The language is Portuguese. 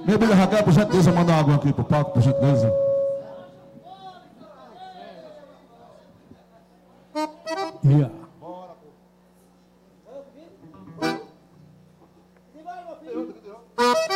Minha amiga Raquel, por gentileza, manda uma água aqui pro palco, por gentileza. Yeah.